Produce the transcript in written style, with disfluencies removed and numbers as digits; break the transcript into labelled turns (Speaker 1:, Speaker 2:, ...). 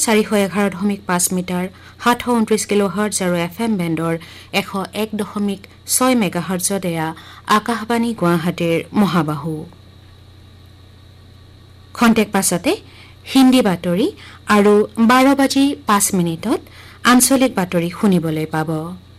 Speaker 1: 411.5 metre 729 কিলোহাৰ্টজ আৰু FM বেণ্ডৰ 101.6 মেগাহাৰ্টজত এয়া আকাশবাণী গুৱাহাটীৰ মহাবাহু। খন্তেক পাছতে হিন্দী বাতৰি আৰু 12:05 আঞ্চলিক বাতৰি শুনিবলৈ পাব।